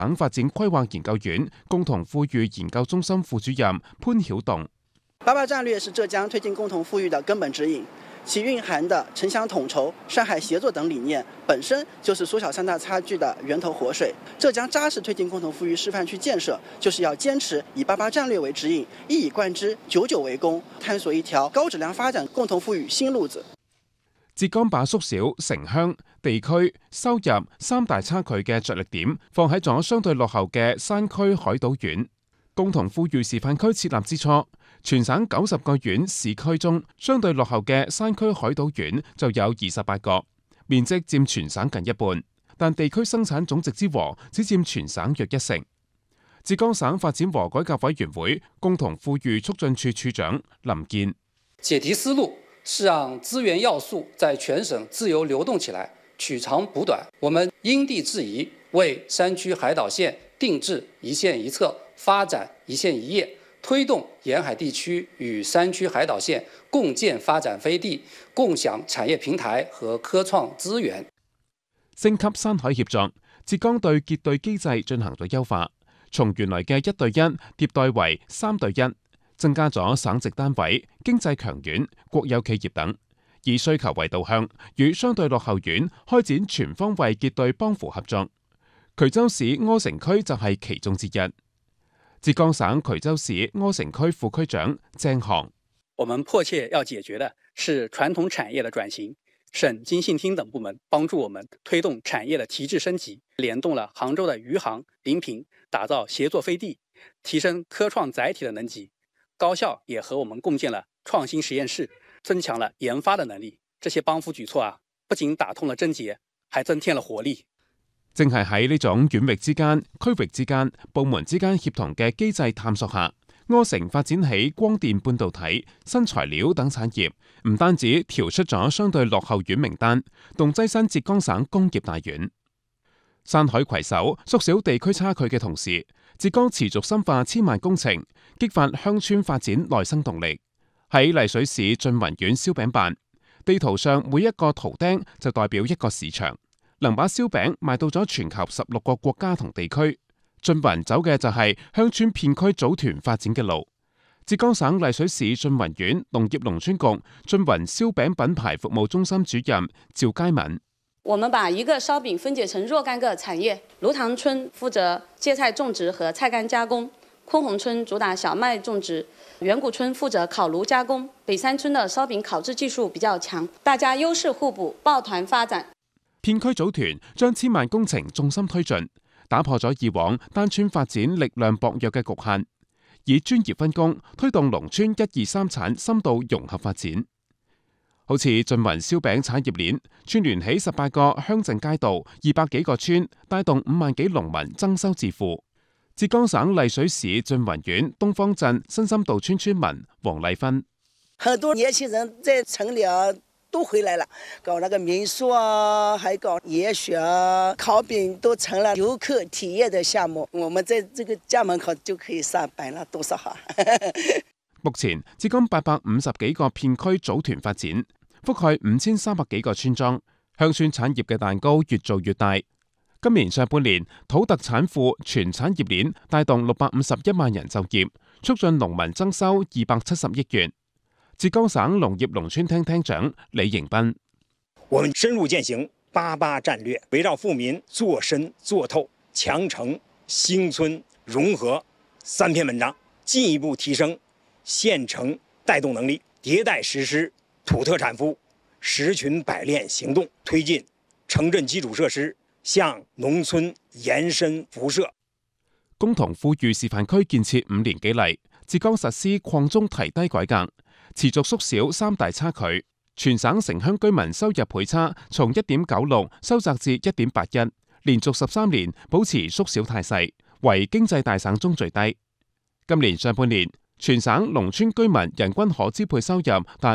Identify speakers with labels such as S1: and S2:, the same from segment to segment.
S1: 省發展規劃研究院共同富裕研究中心副主任潘曉棟。
S2: 88戰略是浙江推進共同富裕的根本指引，其蘊含的城鄉統籌、上海協作等理念，本身就是縮小三大差距的源頭活水。浙江扎實推進共同富裕示範區建設，就是要堅持以88戰略為指引，一以貫之，久久為功，探索一條高質量發展共同富裕新路子。
S1: 浙江把縮小城鄉、地區、收入三大差距嘅着力點放喺咗相對落後嘅山區海島縣。共同富裕示範區設立之初，全省90個縣市區中，相對落後嘅山區海島縣就有28個，面積佔全省近一半，但地區生產總值之和只佔全省約1成。浙江省發展和改革委員會共同富裕促進處處長林健：
S3: 解題思路是讓資源要素在全省自由流動起來，取長補短。我們因地制宜，為山區海島縣定制一縣一策，發展一縣一業，推動沿海地區與山區海島縣共建發展飛地，共享產業平台和科創資源。
S1: 升級山海協作，浙江對結對機制進行咗優化，從原來嘅1對1迭代為3對1，增加咗省直單位、經濟強縣、國有企業等，以需求為導向，與相對落後縣開展全方位結對幫扶合作。衢州市柯城區就係其中之一。浙江省衢州市柯城區副區長鄭航：
S4: 我們迫切要解決的是傳統產業的轉型，省經信廳等部門幫助我們推動產業的提質升級，聯動了杭州的餘杭、臨平，打造協作飛地，提升科創載體的能級。高校也和我們共建了創新實驗室，增強了研發的能力。這些幫扶舉措啊，不僅打通了症結，還增添了活力。
S1: 正係喺呢種縣域之間、區域之間、部門之間協同嘅機制探索下，柯城發展起光電半導體、新材料等產業，唔單止調出咗相對落後縣名單，仲躋身浙江省工業大縣。山海攜手縮小地區差距嘅同時，浙江持續深化千萬工程，激發鄉村發展內生動力。喺麗水市縉雲縣燒餅辦，地圖上每一個圖釘就代表一個市場，能把燒餅賣到咗全球16個國家同地區。縉雲走嘅就係鄉村片區組團發展嘅路。浙江省麗水市縉雲縣農業農村局縉雲燒餅品牌服務中心主任趙佳敏：
S5: 我們把一個燒餅分解成若干個產業，蘆塘村負責芥菜種植和菜乾加工，昆洪村主打小麥種植，遠古村負責烤爐加工，北山村的燒餅烤製技術比較強，大家優勢互補，抱團發展。
S1: 片區組團將千萬工程重心推進，打破咗以往單村發展力量薄弱嘅局限，以專業分工推動農村1、2、3產深度融合發展。好似縉雲燒餅產業鏈串聯起18個鄉鎮街道、200幾個村，帶動5萬幾農民增收致富。浙江省麗水市縉雲縣東方鎮新深道村村民黃麗芬：
S6: 很多年輕人在城裏都回來了，搞那個民宿啊，還搞野雪啊，烤餅都成了遊客體驗的項目。我們在這個家門口就可以上班了，多少好！
S1: 目前至今850幾個片區組團發展，覆蓋5300幾個村莊，鄉村產業嘅蛋糕越做越大。今年上半年，土特產庫全產業鏈帶動651萬人就業，促進農民增收270億元。浙江省農業農村廳廳長李迎斌：
S7: 我們深入踐行88戰略，圍繞富民做深做透、強城興村融合3篇文章，進一步提升縣城帶動能力，迭代實施土特產庫10群百鏈行動，推進城鎮基礎設施向農村延伸輻射。
S1: 共同富裕示範區建設5年幾嚟，浙江實施擴中提低改革，持續縮小三大差距。全省城鄉居民收入倍差從1.96收窄至1.81，連續13年保持縮小態勢，為經濟大省中最低。今年上半年，全省農村居民人均可支配收入達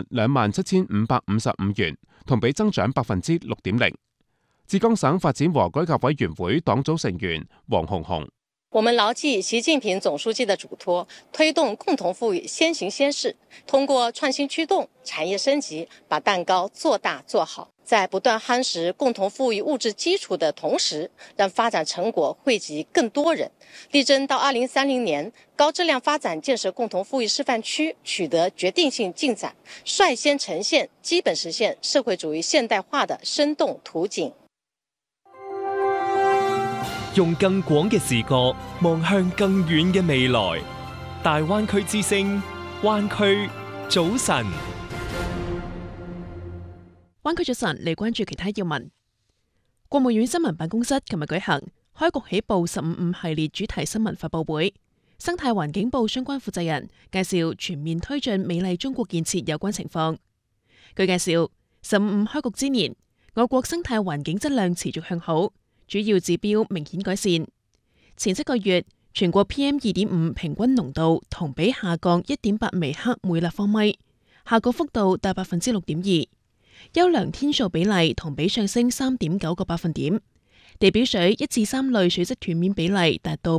S1: 27,555元，同比增長6.0%。浙江省發展和改革委員會黨組成員黃紅紅：
S8: 我们牢记习近平总书记的嘱托，推动共同富裕先行先试，通过创新驱动、产业升级，把蛋糕做大做好。在不断夯实共同富裕物质基础的同时，让发展成果惠及更多人，力争到2030年，高质量发展建设共同富裕示范区取得决定性进展，率先呈现基本实现社会主义现代化的生動圖景。
S9: 用更廣嘅視角望向更遠嘅未來。大灣區之聲，灣區早晨。
S10: 灣區早晨，嚟關注其他要聞。國務院新聞辦公室琴日舉行開局起步15.5系列主題新聞發佈會，生態環境部相關負責人介紹全面推進美麗中國建設有關情況。據介紹，15.5開局之年，我國生態環境質量持續向好，主要指標明顯改善。前7個月，全國 PM2.5 平均濃度同比下降1.8微克每立方米，下降幅度達 6.2%。優良天數比例同比上升3.9個百分點，地表水1至3類水質斷面比例達到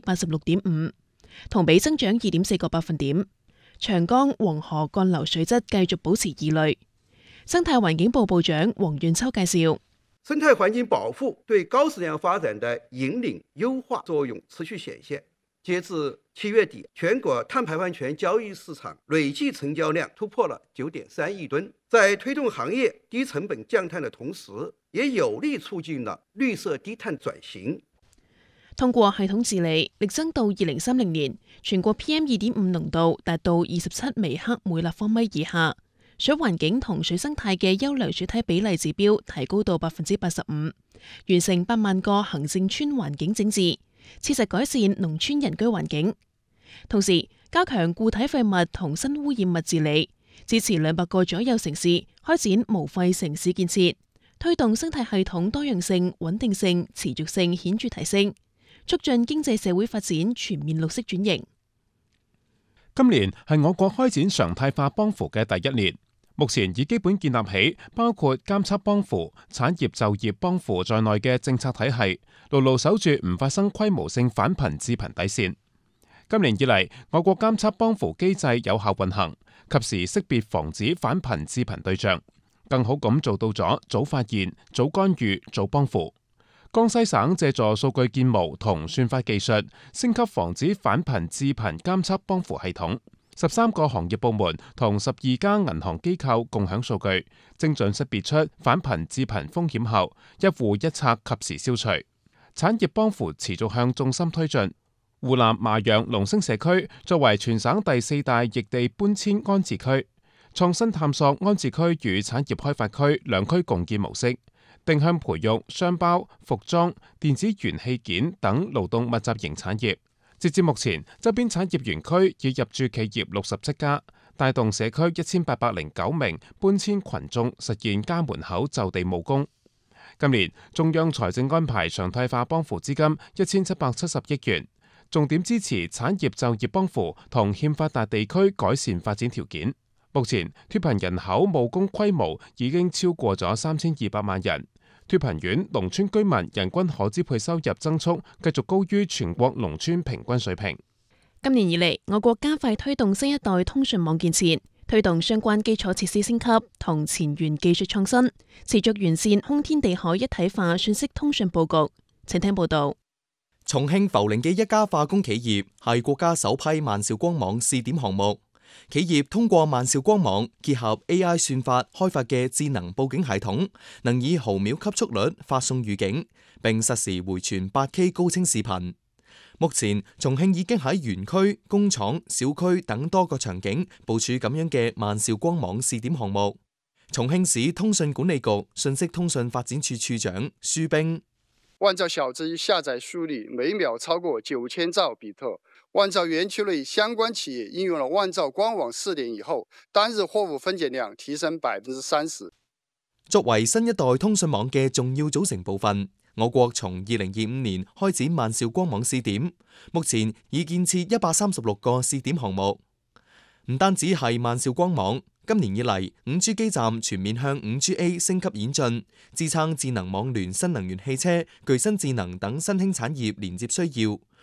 S10: 86.5%， 同比增長2.4個百分點。長江、黃河幹流水質繼續保持2類。生態環境部部長黃遠秋介紹，
S11: 生態環境保護對高質量發展的引領優化作用持續顯現。截至7月底，全國碳排放權交易市場累計成交量突破了9.3億噸，在推動行業低成本降碳的同時，也有力促進了綠色低碳轉型。
S10: 通過系統治理，力爭到2030年，全國 PM2.5 濃度達到27微克每立方米以下，水環境同水生態嘅優良水體比例指標提高到 85%， 完成8萬個行政村環境整治，切實改善農村人居環境，同時加強固體廢物同新污染物治理，支持200個左右城市開展無廢城市建設，推動生態系統多樣性、穩定性、持續性顯著提升，促進經濟社會發展全面綠色轉型。
S1: 今年係我國開展常態化幫扶嘅第1年，目前已基本建立起包括監測幫扶、產業就業幫扶在內嘅政策體系，牢牢守住唔發生規模性返貧致貧底線。今年以嚟，我國監測幫扶機制有效運行，及時識別防止返貧致貧對象，更好咁做到咗早發現、早干預、早幫扶。江西省借助數據建模同算法技術，升級防止返貧致貧監測幫扶系統。13個行業部門同12家銀行機構共享數據，精準識別出返貧致貧風險後，一戶一策及時消除。產業幫扶持續向重心推進。湖南麻陽龍星社區作為全省第4大易地搬遷安置區，創新探索安置區與產業開發區兩區共建模式，定向培育商包、服裝、電子元器件等勞動密集型產業。截至目前，周邊產業園區已入駐企業67家，帶動社區1809名搬遷群眾實現家門口就地務工。今年中央財政安排常態化幫扶資金1770億元，重點支持產業就業幫扶同欠發達地區改善發展條件。目前脫貧人口務工規模已經超過咗3200萬人。脫貧縣農村居民人均可支配收入增速繼續高於全國農村平均水平。
S10: 今年以嚟，我國加快推動新一代通訊網建設，推動相關基礎設施升級同前沿技術創新，持續完善空天地海一體化信息通訊佈局。請聽報道。
S12: 重慶涪陵嘅一家化工企業係國家首批萬兆光網試點項目。企業通過萬兆光網結合 AI 算法開發嘅智能報警系統，能以毫秒級速率發送預警，並實時回傳 8K 高清視頻。目前，重慶已經喺園區、工廠、小區等多個場景部署咁樣嘅萬兆光網試點項目。重慶市通訊管理局信息通訊發展處處長舒冰：
S13: 萬兆小機下載速率每秒超過9000兆比特。萬兆園區內相關企業應用了萬兆光網試點以後，單日貨物分揀量提升30%。
S12: 作為新一代通訊網嘅重要組成部分，我國從2025年開展萬兆光網試點，目前已建設136個試點項目。唔單止係萬兆光網，今年以嚟5G 基站全面向5G-A 升級演進，支撐智能網聯新能源汽車、具身智能等新興產業連接需要。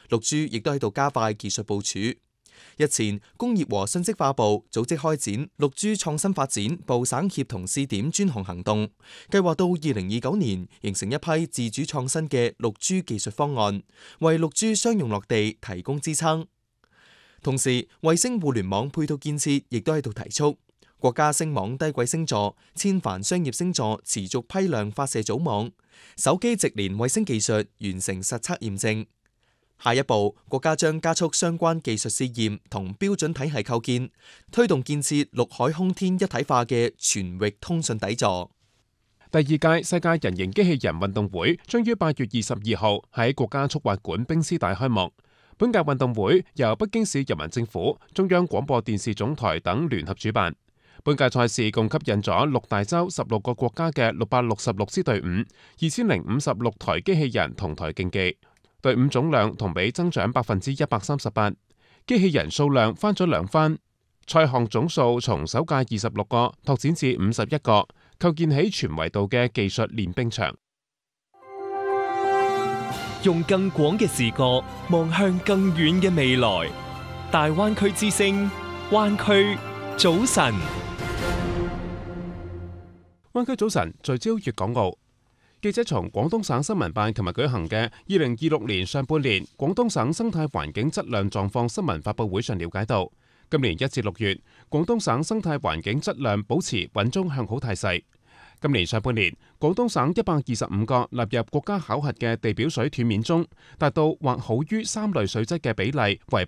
S12: 綠珠亦都喺度加快技術部署。日前，工業和信息化部組織開展綠珠創新發展部省協同試點專項行動，計劃到2029年形成一批自主創新嘅綠珠技術方案，為綠珠商用落地提供支撐。同時，衛星互聯網配套建設亦都喺度提速。國家星網低軌星座、千帆商業星座持續批量發射組網，手機直連衛星技術完成實測驗證。下一步，國家將加速相關技術試驗同標準體系構建，推動建設陸海空天一體化嘅全域通訊底座。
S1: 第二屆世界人形機器人運動會將於8月22號喺國家速滑館冰絲帶開幕。本屆運動會由北京市人民政府、中央廣播電視總台等聯合主辦。本屆賽事共吸引咗6大洲16個國家嘅666支隊伍、2056台機器人同台競技。隊伍總量同比增長138%，機器人數量翻咗2番。賽項總數從首屆26個拓展至51個，構建起全維度嘅技術練兵場。
S9: 用更廣嘅視角望向更遠嘅未來。大灣區之聲，灣區早晨。
S1: 灣區早晨聚焦粵港澳。記者從廣東省新聞辦琴日舉行嘅2026年上半年廣東省生態環境質量狀況新聞發佈會上了解到，今年1至6月，廣東省生態環境質量保持穩中向好態勢。今年上半年，廣東省125個納入國家考核嘅地表水斷面中，達到或好於3類水質嘅比例為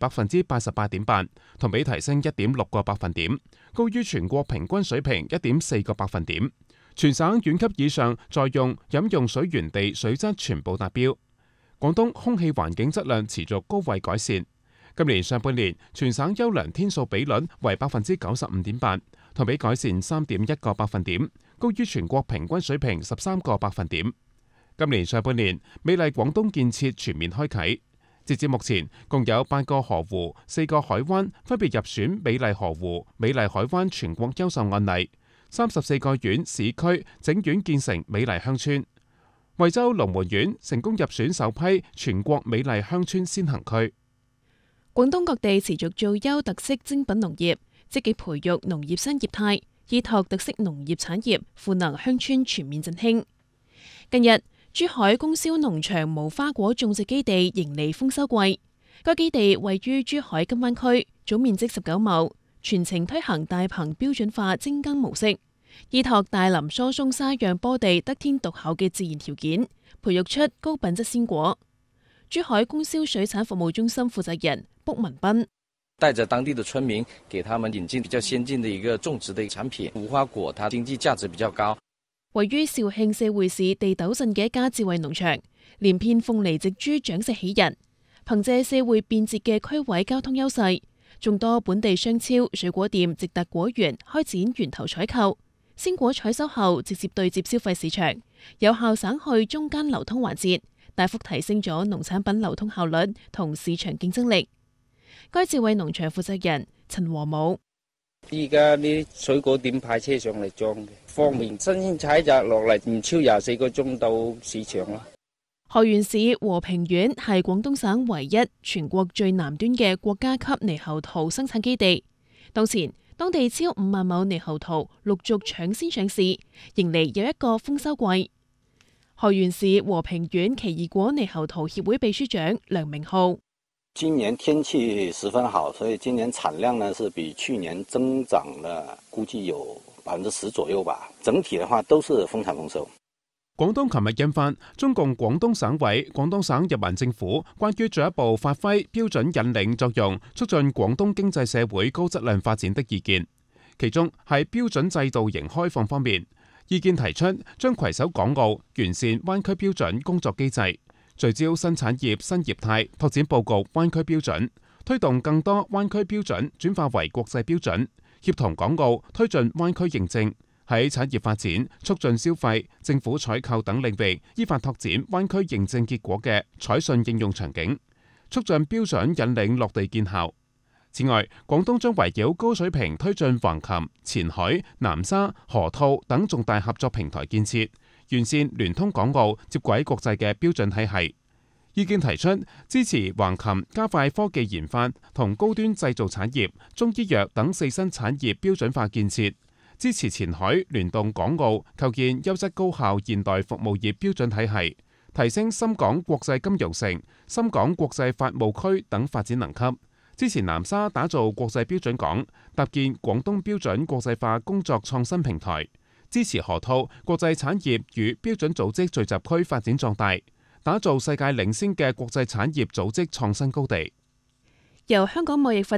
S1: 88.8%，同比提升1.6個百分點，高於全國平均水平1.4個百分點。全省縣級以上在用飲用水源地水質全部達標。廣東空氣環境質量持續高位改善。今年上半年，全省優良天數比率為95.8%，同比改善3.1個百分點，高於全國平均水平13個百分點。今年上半年，美麗廣東建設全面開啟。截至目前，共有8個河湖、4個海灣分別入選美麗河湖、美麗海灣全國優秀案例。34個縣市區整縣建成美麗鄉村，惠州龍門縣成功入選首批全國美麗鄉村先行區。
S10: 廣東各地持續做優特色精品農業，積極培育農業新業態，依託特色農業產業，賦能鄉村全面振興。近日，珠海供銷農場無花果種植基地迎嚟豐收季，該基地位於珠海金灣區，總面積19畝。全程推行大棚標準化精耕模式，依託大林疏鬆沙壤坡地得天獨厚嘅自然條件，培育出高品質鮮果。珠海供銷水產服務中心負責人卜文斌
S14: 帶着當地的村民，給他們引進比較先進的一個種植的產品，無花果，它經濟價值比較高。
S10: 位於肇慶社會市地斗鎮嘅一家智慧農場，連片鳳梨植株長勢喜人，憑借社會便捷嘅區位交通優勢。眾多本地商超、水果店直達果園開展源頭採購，鮮果採收後直接對接消費市場，有效省去中間流通環節，大幅提升咗農產品流通效率同市場競爭力。該智慧農場負責人陳和武：
S15: 依家啲水果店派車上嚟裝嘅，方便新鮮採摘落嚟唔超24個鐘到市場啦。
S10: 河源市和平縣係廣東省唯一全國最南端嘅國家級獼猴桃生產基地。當前，當地超5萬畝獼猴桃陸續搶先上市，迎嚟又一個豐收季。河源市和平縣奇異果獼猴桃協會秘書長梁明浩：
S16: 今年天氣十分好，所以今年產量呢是比去年增長了，估計有10%左右吧。整體的話都是豐產豐收。
S1: 廣東琴日印發中共廣東省委、廣東省人民政府關於進一步發揮標準引領作用，促進廣東經濟社會高質量發展的意見。其中喺標準制度型開放方面，意見提出將攜手港澳完善灣區標準工作機制，聚焦新產業新業態，拓展佈局灣區標準，推動更多灣區標準轉化為國際標準，協同港澳推進灣區認證。喺產業發展、促進消費、政府採購等領域，依法拓展灣區認證結果嘅採信應用場景，促進標準引領落地見效。此外，廣東將圍繞高水平推進橫琴、前海、南沙、河套等重大合作平台建設，完善聯通港澳接軌國際嘅標準體系。 意見提出支持橫琴加快科技研發同高端製造產業、中醫藥等4新產業標準化建設，支持前海聯動港澳構建優質高效現代服務業標準體系，提升深港國際金融城、深港國際法務區等發展能級，支持南沙打造國際標準港，搭建廣東標準國際化工作創新平台，支持河套國際產業與標準組織聚集區發展壯大，打造世界領先嘅國際產業組織創新高地。
S10: 由香港貿易發